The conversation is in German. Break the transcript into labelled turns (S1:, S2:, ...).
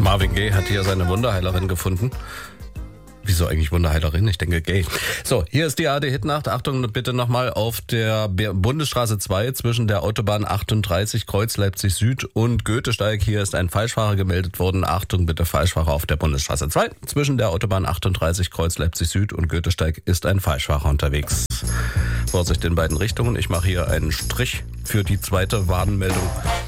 S1: Marvin Gaye hat hier seine Wunderheilerin gefunden. Wieso eigentlich Wunderheilerin? Ich denke Gay. So, hier ist die ARD-Hitnacht. Achtung bitte nochmal auf der Bundesstraße 2 zwischen der Autobahn 38 Kreuz Leipzig Süd und Goethesteig. Hier ist ein Falschfahrer gemeldet worden. Achtung bitte, Falschfahrer auf der Bundesstraße 2. Zwischen der Autobahn 38 Kreuz Leipzig Süd und Goethesteig ist ein Falschfahrer unterwegs. Vorsicht in beiden Richtungen. Ich mache hier einen Strich für die zweite Warnmeldung.